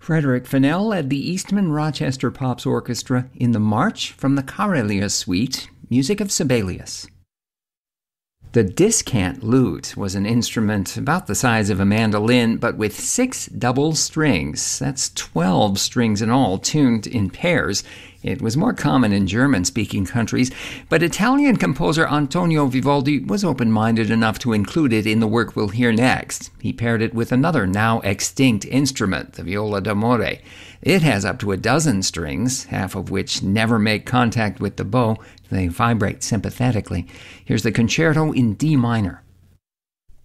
Frederick Fennell led the Eastman Rochester Pops Orchestra in the March from the Karelia Suite, music of Sibelius. The discant lute was an instrument about the size of a mandolin, but with 6 double strings. That's 12 strings in all, tuned in pairs. It was more common in German-speaking countries, but Italian composer Antonio Vivaldi was open-minded enough to include it in the work we'll hear next. He paired it with another now extinct instrument, the viola d'amore. It has up to 12 strings, half of which never make contact with the bow. They vibrate sympathetically. Here's the concerto in D minor.